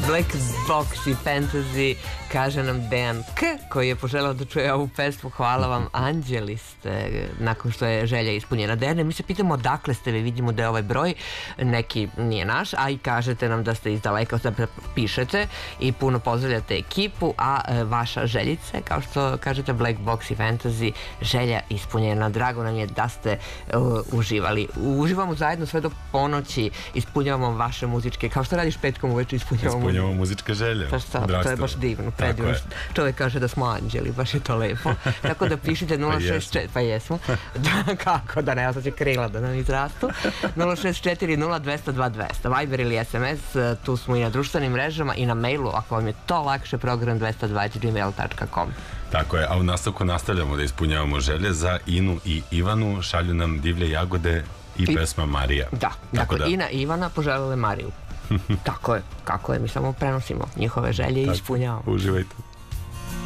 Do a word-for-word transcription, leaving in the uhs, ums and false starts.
Black Box i Fantasy, kaže nam Dejan K, koji je poželao da čuje ovu pesmu. Hvala vam, anđeli ste, nakon što je želja ispunjena. Dejane, mi se pitamo odakle ste vi, vidimo da je ovaj broj neki nije naš, a i kažete nam da ste iz daleka, da pišete i puno pozdravljate ekipu, a e, vaša željica, kao što kažete, Black Box i Fantasy, želja ispunjena. Drago nam je da ste uh, uživali. Uživamo zajedno sve do ponoći, ispunjavamo vaše muzičke, kao što radiš petkom uveče, ispunjavamo, ispunjavamo muzičke želje. Pa šta, to je baš divno, predivno. Čovjek kaže da smo anđeli, baš je to lepo. Tako da pišite nula šest četiri, pa jesmo, da, kako da ne, sad će krila da nam izrastu, nula šest četiri nula dva zero dva dva zero, Viber ili es em es, tu smo i na društvenim mrežama i na mailu, ako vam je to lakše, program dvesta dva at gmail dot com. Tako je, a u nastavku nastavljamo da ispunjavamo želje za Inu i Ivanu, šalju nam Divlje jagode i, I pesma Marija. Da, dakle, da. Ina i Ivana poželele Mariju. Tako je, kako je, mi samo prenosimo njihove želje i ispunjavamo. Uživajte.